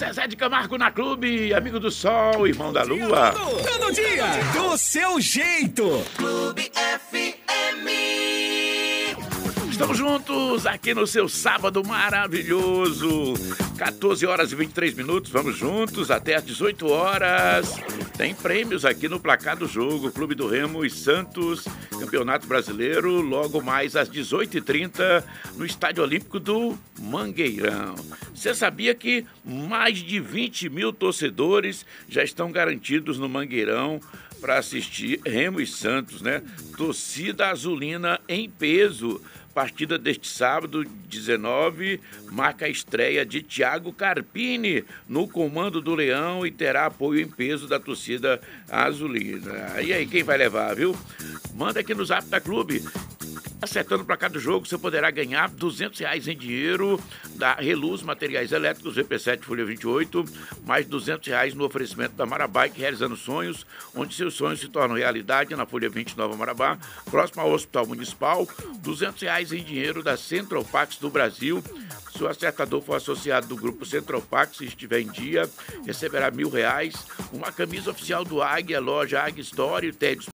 Zezé de Camargo na Clube, amigo do sol, irmão da lua. Todo dia, do seu jeito. Clube FM. Estamos juntos aqui no seu sábado maravilhoso. 14 horas e 23 minutos, vamos juntos até às 18 horas. Tem prêmios aqui no placar do jogo. Clube do Remo e Santos, Campeonato Brasileiro, logo mais às 18h30 no Estádio Olímpico do Mangueirão. Você sabia que mais de 20 mil torcedores já estão garantidos no Mangueirão para assistir Remo e Santos, né? Torcida azulina em peso. Partida deste sábado, 19, marca a estreia de Thiago Carpini no comando do Leão e terá apoio em peso da torcida azulina. E aí, quem vai levar, viu? Manda aqui no Zap da Clube. Acertando para cada jogo, você poderá ganhar R$200 em dinheiro da Reluz Materiais Elétricos, VP7 Folha 28, mais R$200 no oferecimento da Marabike, realizando sonhos, onde seus sonhos se tornam realidade, na Folha 20 Nova Marabá, próximo ao Hospital Municipal, R$200 em dinheiro da Central Pax do Brasil. Se o acertador for associado do grupo Central Pax e estiver em dia, receberá R$1.000, uma camisa oficial do Águia, loja Águia Store, TED